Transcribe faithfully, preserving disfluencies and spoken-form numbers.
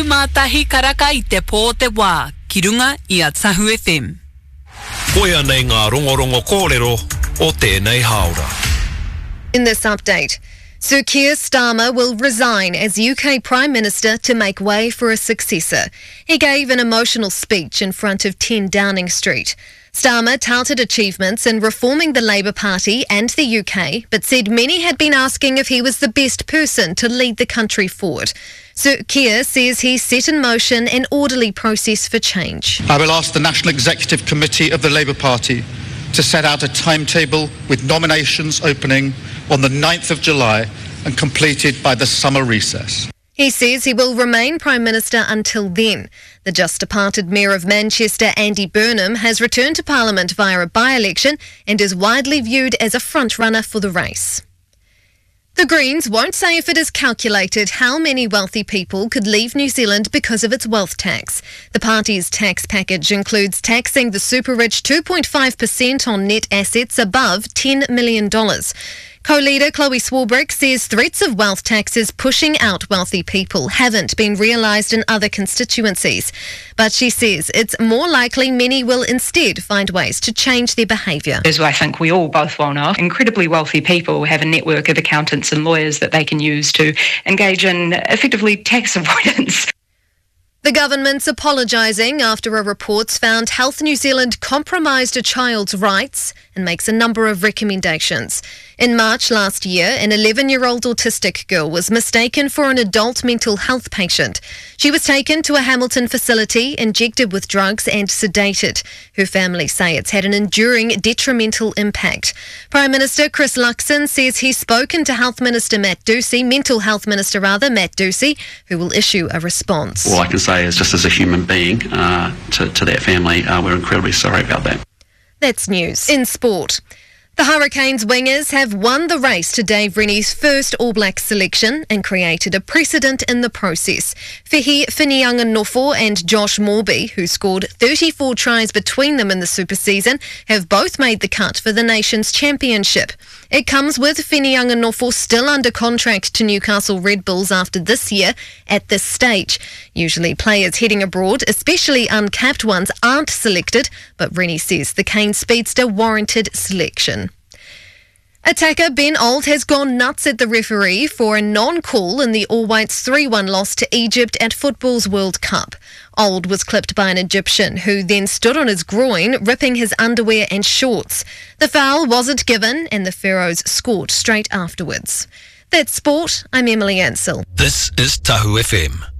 Taumātahi karaka I te pō te wā, ki runga I a Tahu F M. Koia nei ngā rongorongo kōrero o tēnei haora. In this update, Sir Keir Starmer will resign as U K Prime Minister to make way for a successor. He gave an emotional speech in front of ten Downing Street. Starmer touted achievements in reforming the Labour Party and the U K, but said many had been asking if he was the best person to lead the country forward. Sir Keir says he set in motion an orderly process for change. I will ask the National Executive Committee of the Labour Party to set out a timetable with nominations opening on the ninth of July and completed by the summer recess. He says he will remain Prime Minister until then. The just-departed Mayor of Manchester, Andy Burnham, has returned to Parliament via a by-election and is widely viewed as a front-runner for the race. The Greens won't say if it is calculated how many wealthy people could leave New Zealand because of its wealth tax. The party's tax package includes taxing the super-rich two point five percent on net assets above ten million dollars. Co-leader Chloe Swarbrick says threats of wealth taxes pushing out wealthy people haven't been realised in other constituencies. But she says it's more likely many will instead find ways to change their behaviour. As I think we all both well know, incredibly wealthy people have a network of accountants and lawyers that they can use to engage in effectively tax avoidance. The government's apologising after a report's found Health New Zealand compromised a child's rights and makes a number of recommendations. In March last year, an eleven-year-old autistic girl was mistaken for an adult mental health patient. She was taken to a Hamilton facility, injected with drugs and sedated. Her family say it's had an enduring detrimental impact. Prime Minister Chris Luxon says he's spoken to Health Minister Matt Ducey, Mental Health Minister rather, Matt Ducey, who will issue a response. All I can say is just as a human being uh, to, to that family, uh, we're incredibly sorry about that. That's news. In sport, the Hurricanes wingers have won the race to Dave Rennie's first All Black selection and created a precedent in the process. Whihi Whinianganofo and Josh Morby, who scored thirty-four tries between them in the Super Season, have both made the cut for the nation's championship. It comes with Whinianganofo still under contract to Newcastle Red Bulls after this year at this stage. Usually players heading abroad, especially uncapped ones, aren't selected, but Rennie says the Cane speedster warranted selection. Attacker Ben Old has gone nuts at the referee for a non-call in the All Whites three one loss to Egypt at football's World Cup. Old was clipped by an Egyptian who then stood on his groin, ripping his underwear and shorts. The foul wasn't given and the Pharaohs scored straight afterwards. That's sport. I'm Emily Ansell. This is Tahu F M.